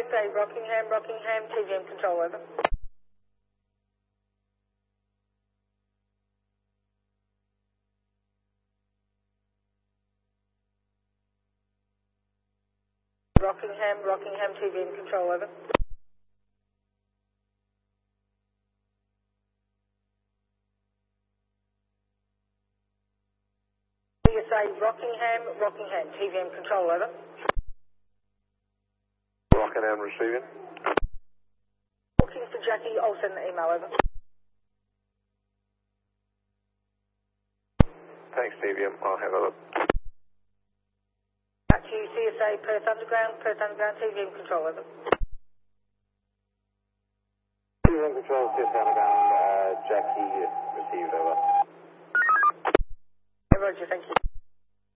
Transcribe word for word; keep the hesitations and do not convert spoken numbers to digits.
S A Rockingham, Rockingham, T V M control, over. Rockingham, Rockingham, T V M control, over. C S A Rockingham, Rockingham, T V M control, over. Rockingham receiving. Looking for Jackie, I'll send the email, over. Thanks, T V M. I'll have a look. Back to you, C S A Perth Underground, Perth Underground, T V M control, over. T V M control, C S A Underground, uh, Jackie received, over. Roger, thank you.